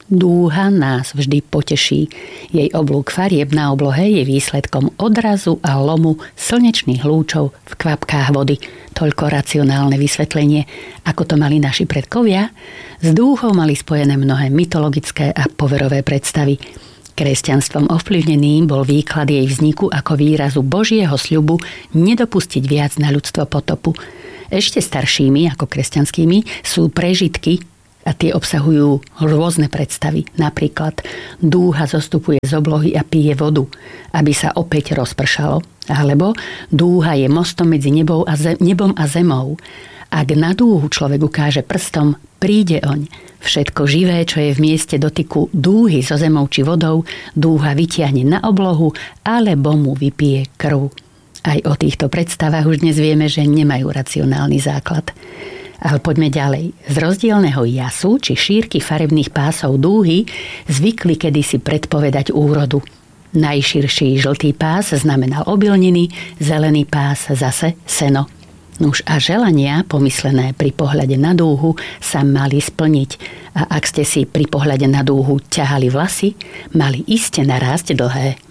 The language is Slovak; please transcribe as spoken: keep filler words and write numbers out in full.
Dúha nás vždy poteší. Jej oblúk farieb na oblohe je výsledkom odrazu a lomu slnečných lúčov v kvapkách vody. Toľko racionálne vysvetlenie, ako to mali naši predkovia. S dúhou mali spojené mnohé mytologické a poverové predstavy. Kresťanstvom ovplyvnený bol výklad jej vzniku ako výrazu Božieho sľubu nedopustiť viac na ľudstvo potopu. Ešte staršími ako kresťanskými sú prežitky a tie obsahujú rôzne predstavy. Napríklad dúha zostupuje z oblohy a pije vodu, aby sa opäť rozpršalo. Alebo dúha je mostom medzi nebou a zem, nebom a zemou. Ak na dúhu človek ukáže prstom, príde oň. Všetko živé, čo je v mieste dotyku dúhy so zemou či vodou, dúha vytiahne na oblohu alebo mu vypije krv. Aj o týchto predstavách už dnes vieme, že nemajú racionálny základ. Ale poďme ďalej. Z rozdielneho jasu či šírky farebných pásov dúhy zvykli kedysi predpovedať úrodu. Najširší žltý pás znamenal obilniny, zelený pás zase seno. Nuž a želania, pomyslené pri pohľade na dúhu, sa mali splniť. A ak ste si pri pohľade na dúhu ťahali vlasy, mali iste narásť dlhé.